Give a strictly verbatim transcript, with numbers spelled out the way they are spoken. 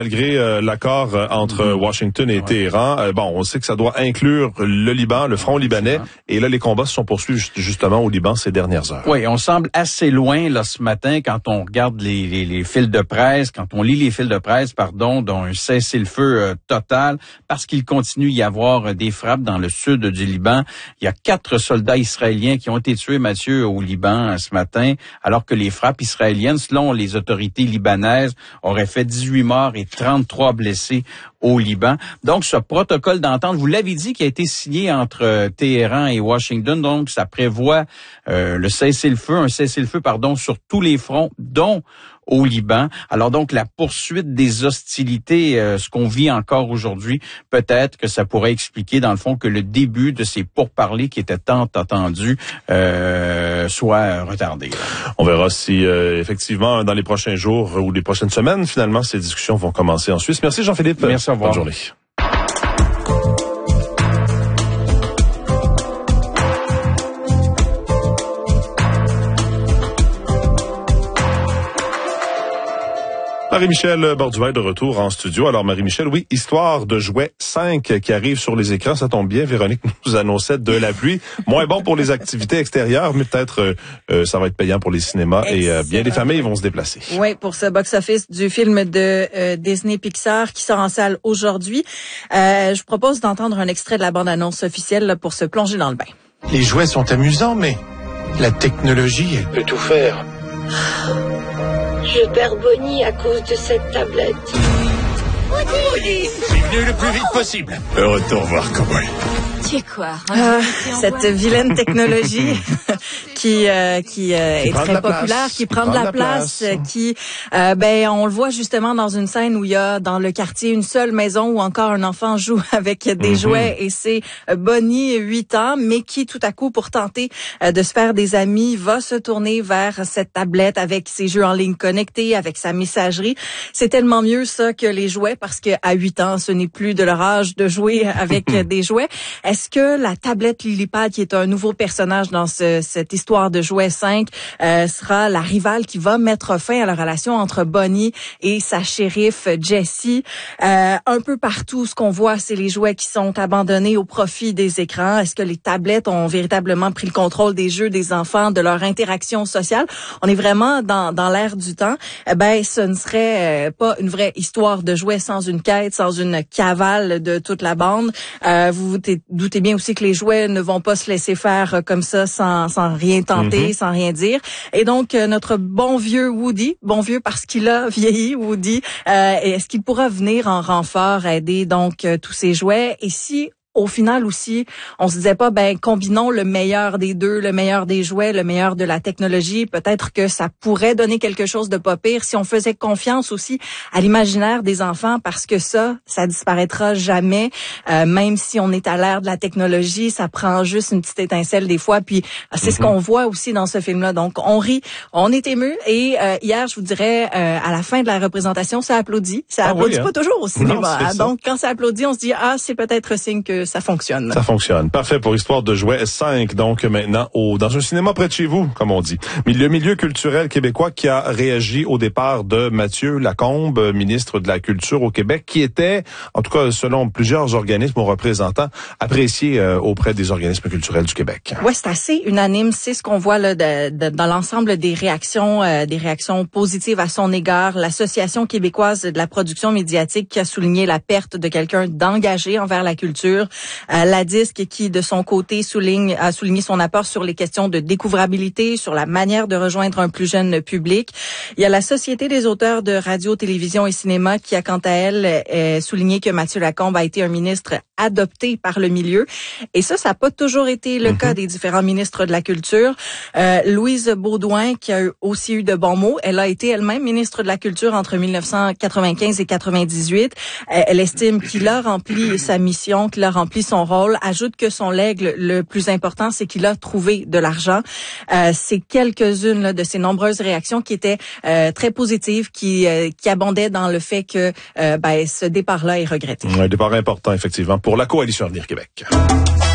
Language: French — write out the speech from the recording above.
Malgré euh, l'accord euh, entre mmh. Washington et ouais. Téhéran, euh, bon, on sait que ça doit inclure le Liban, le front libanais, et là, les combats se sont poursuivis justement au Liban ces dernières heures. Oui, on semble assez loin là ce matin quand on regarde les, les, les fils de presse, quand on lit les fils de presse, pardon, dont un cessez-le-feu euh, total, parce qu'il continue d'y avoir euh, des frappes dans le sud du Liban. Il y a quatre soldats israéliens qui ont été tués, Mathieu, au Liban euh, ce matin, alors que les frappes israéliennes, selon les autorités libanaises, auraient fait dix-huit morts et trente-trois blessés au Liban. Donc, ce protocole d'entente, vous l'avez dit, qui a été signé entre euh, Téhéran et Washington, donc ça prévoit euh, le cessez-le-feu, un cessez-le-feu, pardon, sur tous les fronts, dont au Liban. Alors donc, la poursuite des hostilités, euh, ce qu'on vit encore aujourd'hui, peut-être que ça pourrait expliquer, dans le fond, que le début de ces pourparlers qui étaient tant attendus euh, soit retardé. On verra si, euh, effectivement, dans les prochains jours ou les prochaines semaines, finalement, ces discussions vont commencer en Suisse. Merci Jean-Philippe. Merci, au revoir. Bonne journée. Marie-Michel Borduin de retour en studio. Alors Marie-Michel, oui, Histoire de jouets cinq qui arrive sur les écrans. Ça tombe bien, Véronique nous annonçait de la pluie. Moins bon pour les activités extérieures, mais peut-être euh, ça va être payant pour les cinémas. Excellent. Et euh, bien des familles vont se déplacer. Oui, pour ce box-office du film de euh, Disney Pixar qui sort en salle aujourd'hui. Euh, je vous propose d'entendre un extrait de la bande-annonce officielle là, pour se plonger dans le bain. Les jouets sont amusants, mais la technologie, elle peut tout faire. Je perds Bonnie à cause de cette tablette. Bonnie, c'est venu le plus vite possible. Retour voir Cowboy. C'est quoi ah, cette vilaine technologie qui euh, qui, euh, qui est très populaire, place. qui prend, qui prend de la, la place, place. qui euh, ben on le voit justement dans une scène où il y a dans le quartier une seule maison où encore un enfant joue avec des mm-hmm. jouets et c'est Bonnie, huit ans, mais qui tout à coup pour tenter euh, de se faire des amis va se tourner vers cette tablette avec ses jeux en ligne connectés, avec sa messagerie. C'est tellement mieux ça que les jouets parce que à huit ans, ce n'est plus de leur âge de jouer avec des jouets. Est-ce que la tablette Lilipad, qui est un nouveau personnage dans ce, cette histoire de jouets cinq, euh, sera la rivale qui va mettre fin à la relation entre Bonnie et sa shérif Jessie? Euh, un peu partout, ce qu'on voit, c'est les jouets qui sont abandonnés au profit des écrans. Est-ce que les tablettes ont véritablement pris le contrôle des jeux des enfants, de leur interaction sociale? On est vraiment dans, dans l'ère du temps. Eh ben, ce ne serait euh, pas une vraie histoire de jouets sans une quête, sans une cavale de toute la bande. Euh, vous vous doutez bien aussi que les jouets ne vont pas se laisser faire comme ça sans, sans rien tenter, mm-hmm. sans rien dire. Et donc, euh, notre bon vieux Woody, bon vieux parce qu'il a vieilli, Woody, euh, est-ce qu'il pourra venir en renfort aider donc euh, tous ces jouets? Et si au final aussi, on se disait pas, ben combinons le meilleur des deux, le meilleur des jouets, le meilleur de la technologie. Peut-être que ça pourrait donner quelque chose de pas pire si on faisait confiance aussi à l'imaginaire des enfants, parce que ça, ça disparaîtra jamais. Euh, même si on est à l'ère de la technologie, ça prend juste une petite étincelle des fois. Puis c'est mm-hmm. ce qu'on voit aussi dans ce film-là. Donc on rit, on est ému. Et euh, hier, je vous dirais, euh, à la fin de la représentation, ça applaudit. Ça ah applaudit oui, pas hein? toujours au cinéma. Non, hein? Donc quand ça applaudit, on se dit ah c'est peut-être signe que ça fonctionne. Ça fonctionne. Parfait pour Histoire de jouets cinq, donc maintenant au dans un cinéma près de chez vous, comme on dit. Mais le milieu culturel québécois qui a réagi au départ de Mathieu Lacombe, ministre de la Culture au Québec, qui était, en tout cas selon plusieurs organismes ou représentants, apprécié euh, auprès des organismes culturels du Québec. Ouais, c'est assez unanime. C'est ce qu'on voit là de, de, dans l'ensemble des réactions, euh, des réactions positives à son égard. L'Association québécoise de la production médiatique qui a souligné la perte de quelqu'un d'engagé envers la culture. Euh, la Disque qui, de son côté, souligne a souligné son apport sur les questions de découvrabilité, sur la manière de rejoindre un plus jeune public. Il y a la Société des auteurs de radio, télévision et cinéma qui a, quant à elle, euh, souligné que Mathieu Lacombe a été un ministre adopté par le milieu. Et ça, ça n'a pas toujours été le mm-hmm. cas des différents ministres de la Culture. Euh, Louise Beaudoin, qui a aussi eu de bons mots, elle a été elle-même ministre de la Culture entre mille neuf cent quatre-vingt-quinze et quatre-vingt-dix-huit. Euh, elle estime qu'il a rempli sa mission, qu'il a rempli son rôle. Ajoute que son legs le plus important, c'est qu'il a trouvé de l'argent. Euh, c'est quelques-unes là, de ces nombreuses réactions qui étaient euh, très positives, qui, euh, qui abondaient dans le fait que euh, ben, ce départ-là est regretté. Un départ important, effectivement, pour la Coalition Avenir Québec.